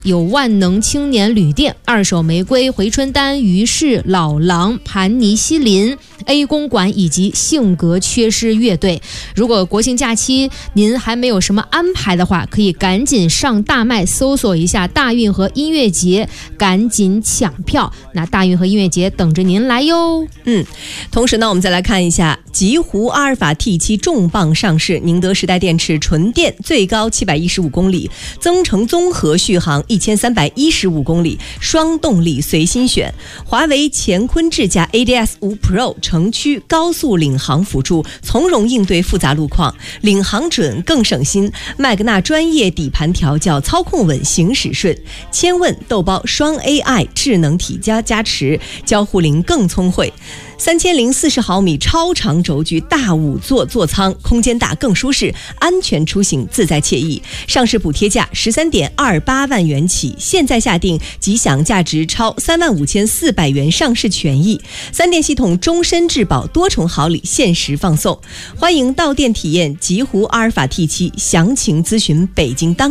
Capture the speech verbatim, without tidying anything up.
有万能青年旅店、二手玫瑰、回春丹、于氏、老狼、盘尼西林、A 公馆以及性格缺失乐队。如果国庆假期您还没有什么安排的话，可以赶紧上大麦搜索一下大运河音乐节，赶紧抢票。那大运河音乐节等着您来哟。 嗯，同时呢，我们再来看一下极狐阿尔法 T 七 重磅上市，宁德时代电池纯电最高七百一十五公里，增程综合续航一千三百一十五公里，双动力随心选。华为乾坤智驾 A D S 五 Pro 城区高速领航辅助，从容应对复杂路况，领航准更省心。麦格纳专业底盘调教，操控稳，行驶顺。千问豆包双 A I 智能体加加持，交互灵更聪慧。三千零四十毫米超长轴距大五座座舱，空间大更舒适，安全出行自在惬意。上市补贴价十三点二八万元起，现在下定即享价值超三万五千四百元上市权益。三电系统终身质保，多重好礼限时放送。欢迎到店体验极狐阿尔法 T 七，详情咨询北京当